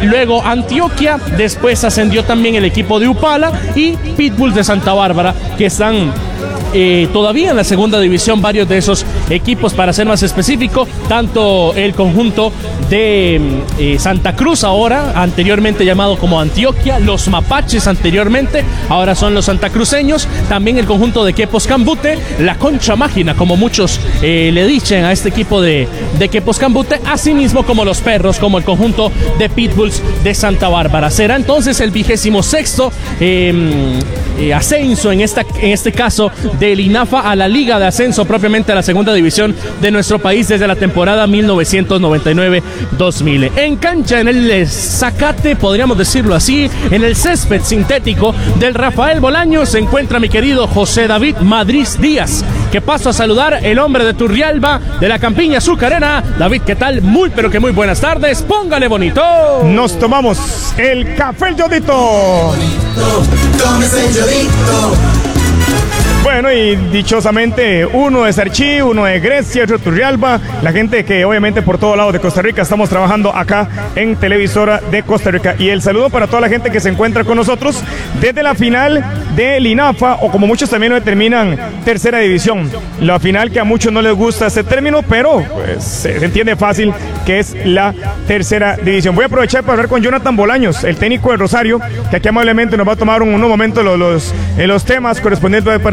luego Antioquia, después ascendió también el equipo de Upala y Pitbulls de Santa Bárbara, que están todavía en la segunda división. Varios de esos equipos, para ser más específico, tanto el conjunto de Santa Cruz, ahora anteriormente llamado como Antioquia, los Mapaches anteriormente, ahora son los santacruceños, también el conjunto de Quepos Cambute, la Concha Máquina, como muchos le dicen a este equipo de Quepos Cambute, así mismo como los Perros, como el conjunto de Pitbulls de Santa Bárbara. Será entonces el 26º ascenso, en este caso del INAFA a la Liga de Ascenso, propiamente a la segunda división de nuestro país desde la temporada 1999-2000. En cancha, en el zacate, podríamos decirlo así, en el césped sintético del Rafael Bolaños, se encuentra mi querido José David Madrid Díaz, que paso a saludar, el hombre de Turrialba, de la Campiña Azucarera. David, ¿qué tal? Muy, pero que muy buenas tardes. Póngale bonito. Nos tomamos el café El Yodito. Tómese el Yodito. Bueno, y dichosamente uno de Sarchí, uno de Grecia, otro de Turrialba, la gente que obviamente por todos lados de Costa Rica estamos trabajando acá en Televisora de Costa Rica. Y el saludo para toda la gente que se encuentra con nosotros desde la final del INAFA, o como muchos también lo determinan, tercera división. La final que a muchos no les gusta ese término, pero pues, se entiende fácil que es la tercera división. Voy a aprovechar para hablar con Jonathan Bolaños, el técnico de Rosario, que aquí amablemente nos va a tomar unos momentos los temas correspondientes para